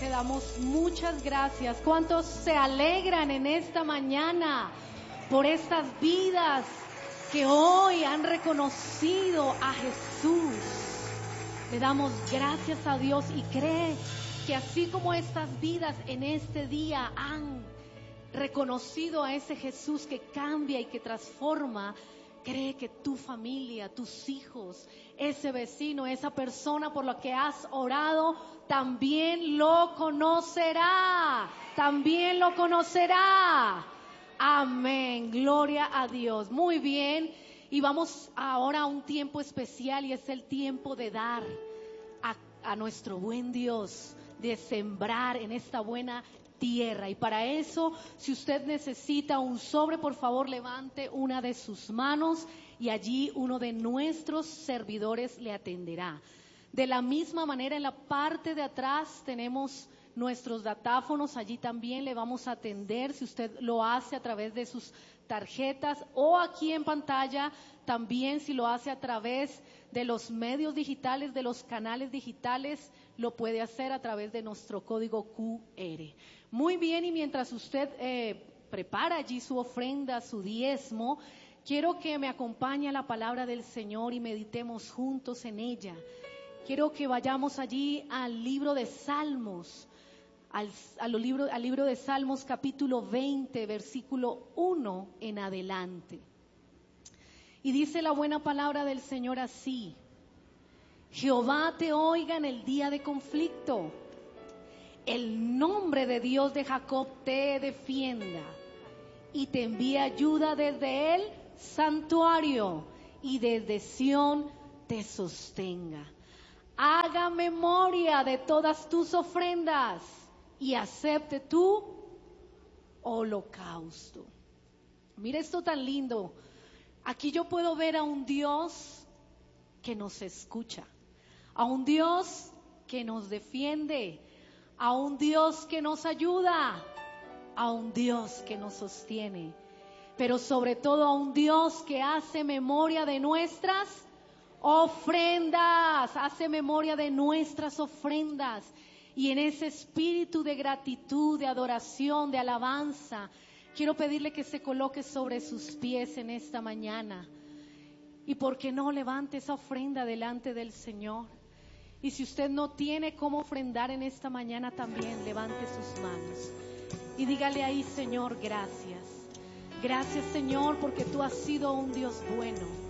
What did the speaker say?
Te damos muchas gracias. ¿Cuántos se alegran en esta mañana por estas vidas que hoy han reconocido a Jesús? Le damos gracias a Dios y cree que así como estas vidas en este día han reconocido a ese Jesús que cambia y que transforma, cree que tu familia, tus hijos, ese vecino, esa persona por la que has orado, también lo conocerá. También lo conocerá. Amén. Gloria a Dios. Muy bien. Y vamos ahora a un tiempo especial y es el tiempo de dar a nuestro buen Dios, de sembrar en esta buena tierra. Y para eso, si usted necesita un sobre, por favor levante una de sus manos y allí uno de nuestros servidores le atenderá. De la misma manera, en la parte de atrás tenemos nuestros datáfonos, allí también le vamos a atender si usted lo hace a través de sus tarjetas o aquí en pantalla, también si lo hace a través de los medios digitales, de los canales digitales, lo puede hacer a través de nuestro código QR. Muy bien, y mientras usted prepara allí su ofrenda, su diezmo, quiero que me acompañe a la palabra del Señor y meditemos juntos en ella. Quiero que vayamos allí al libro de Salmos, al libro de Salmos capítulo 20, versículo 1 en adelante. Y dice la buena palabra del Señor así: Jehová te oiga en el día de conflicto, el nombre de Dios de Jacob te defienda y te envíe ayuda desde el santuario y desde Sión te sostenga. Haga memoria de todas tus ofrendas y acepte tu holocausto. Mira esto tan lindo. Aquí yo puedo ver a un Dios que nos escucha, a un Dios que nos defiende, a un Dios que nos ayuda, a un Dios que nos sostiene, pero sobre todo a un Dios que hace memoria de nuestras ofrendas, hace memoria de nuestras ofrendas. Y en ese espíritu de gratitud, de adoración, de alabanza, quiero pedirle que se coloque sobre sus pies en esta mañana. Y por qué no levante esa ofrenda delante del Señor. Y si usted no tiene cómo ofrendar en esta mañana, también levante sus manos. Y dígale ahí: Señor, gracias. Gracias, Señor, porque tú has sido un Dios bueno.